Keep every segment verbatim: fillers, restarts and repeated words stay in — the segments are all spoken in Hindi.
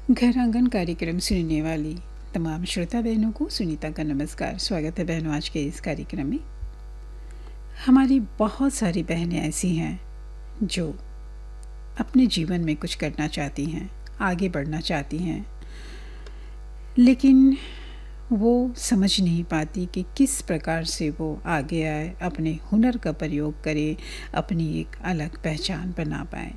घर आंगन कार्यक्रम सुनने वाली तमाम श्रोता बहनों को सुनीता का नमस्कार। स्वागत है बहनों आज के इस कार्यक्रम में। हमारी बहुत सारी बहनें ऐसी हैं जो अपने जीवन में कुछ करना चाहती हैं, आगे बढ़ना चाहती हैं, लेकिन वो समझ नहीं पाती कि किस प्रकार से वो आगे आए, अपने हुनर का प्रयोग करे, अपनी एक अलग पहचान बना पाए।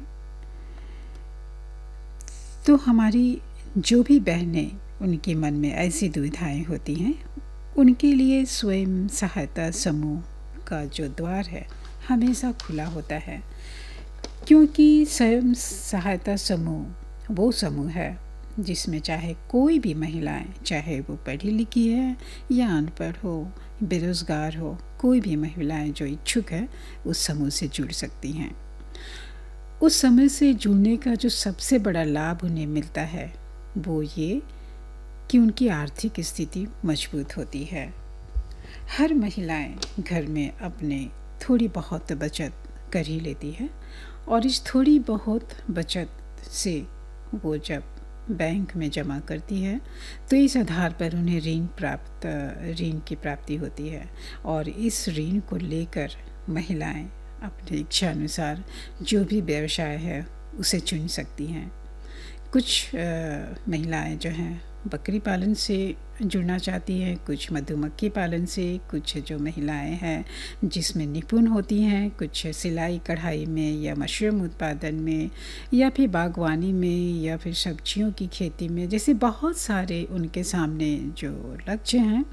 तो हमारी जो भी बहनें उनके मन में ऐसी दुविधाएं होती हैं, उनके लिए स्वयं सहायता समूह का जो द्वार है हमेशा खुला होता है, क्योंकि स्वयं सहायता समूह वो समूह है जिसमें चाहे कोई भी महिलाएं, चाहे वो पढ़ी लिखी है या अनपढ़ हो, बेरोज़गार हो, कोई भी महिलाएं जो इच्छुक है उस समूह से जुड़ सकती हैं। उस समय से जुड़ने का जो सबसे बड़ा लाभ उन्हें मिलता है वो ये कि उनकी आर्थिक स्थिति मजबूत होती है। हर महिलाएं घर में अपने थोड़ी बहुत बचत कर ही लेती है और इस थोड़ी बहुत बचत से वो जब बैंक में जमा करती है तो इस आधार पर उन्हें ऋण प्राप्त ऋण की प्राप्ति होती है और इस ऋण को लेकर महिलाएं अपनी इच्छा अनुसार जो भी व्यवसाय है उसे चुन सकती हैं। कुछ आ, महिलाएं जो हैं बकरी पालन से जुड़ना चाहती हैं, कुछ मधुमक्खी पालन से, कुछ जो महिलाएं हैं जिसमें निपुण होती हैं, कुछ सिलाई कढ़ाई में या मशरूम उत्पादन में या फिर बागवानी में या फिर सब्जियों की खेती में, जैसे बहुत सारे उनके सामने जो लक्ष्य हैं।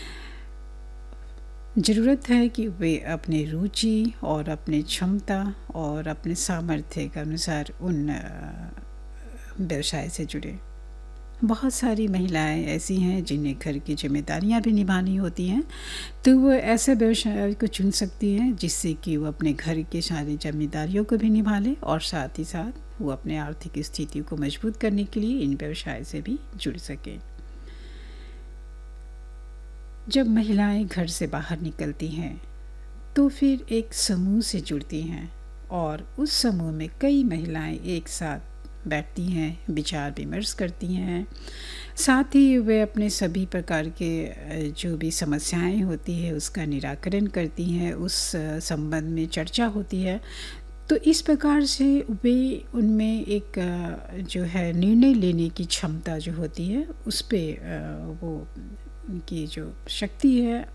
ज़रूरत है कि वे अपनी रुचि और अपनी क्षमता और अपने सामर्थ्य के अनुसार उन व्यवसाय से जुड़े। बहुत सारी महिलाएं ऐसी हैं जिन्हें घर की जिम्मेदारियां भी निभानी होती हैं, तो वो ऐसे व्यवसाय को चुन सकती हैं जिससे कि वो अपने घर की सारी जिम्मेदारियों को भी निभा ले और साथ ही साथ वो अपने आर्थिक स्थिति को मजबूत करने के लिए इन व्यवसाय से भी जुड़ सकें। जब महिलाएं घर से बाहर निकलती हैं तो फिर एक समूह से जुड़ती हैं और उस समूह में कई महिलाएं एक साथ बैठती हैं, विचार विमर्श करती हैं, साथ ही वे अपने सभी प्रकार के जो भी समस्याएं होती है उसका निराकरण करती हैं, उस संबंध में चर्चा होती है। तो इस प्रकार से वे उनमें एक जो है निर्णय लेने की क्षमता जो होती है उस पर वो उनकी जो शक्ति है,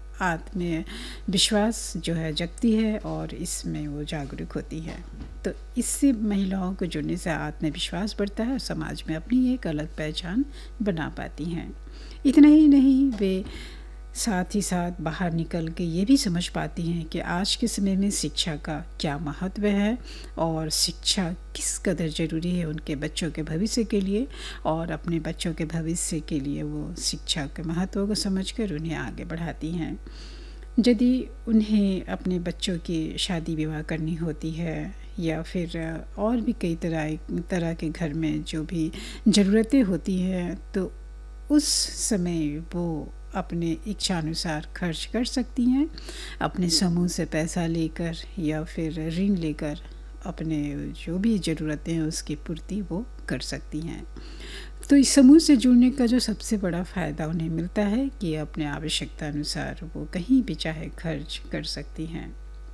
आत्मविश्वास जो है जगती है और इसमें वो जागरूक होती है। तो इससे महिलाओं को जुड़ने से आत्मविश्वास बढ़ता है और समाज में अपनी एक अलग पहचान बना पाती हैं। इतना ही नहीं, वे साथ ही साथ बाहर निकल के ये भी समझ पाती हैं कि आज के समय में शिक्षा का क्या महत्व है और शिक्षा किस कदर ज़रूरी है उनके बच्चों के भविष्य के लिए, और अपने बच्चों के भविष्य के लिए वो शिक्षा के महत्व को समझकर उन्हें आगे बढ़ाती हैं। यदि उन्हें अपने बच्चों की शादी विवाह करनी होती है या फिर और भी कई तरह तरह के घर में जो भी ज़रूरतें होती हैं, तो उस समय वो अपने इच्छानुसार खर्च कर सकती हैं, अपने समूह से पैसा लेकर या फिर ऋण लेकर अपने जो भी ज़रूरतें हैं उसकी पूर्ति वो कर सकती हैं। तो इस समूह से जुड़ने का जो सबसे बड़ा फ़ायदा उन्हें मिलता है कि अपने आवश्यकता अनुसार वो कहीं भी चाहे खर्च कर सकती हैं।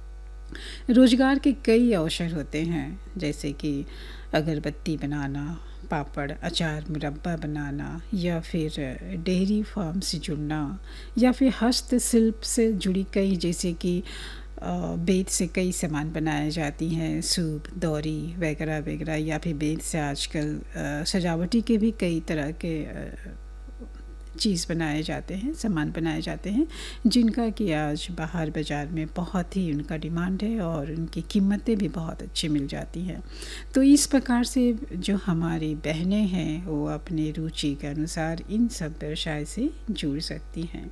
रोज़गार के कई अवसर होते हैं, जैसे कि अगरबत्ती बनाना, पापड़, अचार, मुरब्बा बनाना या फिर डेयरी फार्म से जुड़ना या फिर हस्तशिल्प से जुड़ी कई, जैसे कि बेंत से कई सामान बनाए जाती हैं, सूप, दौरी वगैरह वगैरह, या फिर बेंत से आजकल सजावटी के भी कई तरह के चीज़ बनाए जाते हैं, सामान बनाए जाते हैं, जिनका कि आज बाहर बाज़ार में बहुत ही उनका डिमांड है और उनकी कीमतें भी बहुत अच्छी मिल जाती हैं। तो इस प्रकार से जो हमारी बहनें हैं वो अपनी रुचि के अनुसार इन सब व्यवसाय से जुड़ सकती हैं।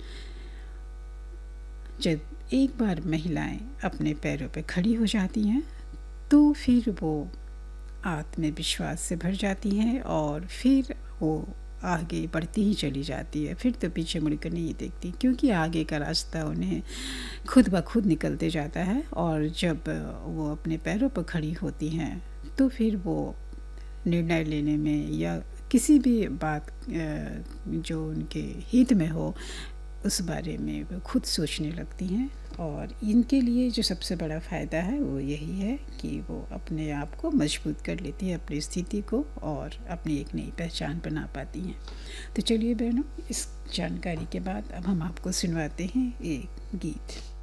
जब एक बार महिलाएं अपने पैरों पर खड़ी हो जाती हैं तो फिर वो आत्मविश्वास से भर जाती हैं और फिर वो आगे बढ़ती ही चली जाती है, फिर तो पीछे मुड़कर नहीं देखती, क्योंकि आगे का रास्ता उन्हें खुद ब खुद निकलते जाता है। और जब वो अपने पैरों पर खड़ी होती हैं तो फिर वो निर्णय लेने में या किसी भी बात जो उनके हित में हो उस बारे में वो खुद सोचने लगती हैं। और इनके लिए जो सबसे बड़ा फ़ायदा है वो यही है कि वो अपने आप को मजबूत कर लेती हैं, अपनी स्थिति को, और अपनी एक नई पहचान बना पाती हैं। तो चलिए बहनों, इस जानकारी के बाद अब हम आपको सुनवाते हैं एक गीत।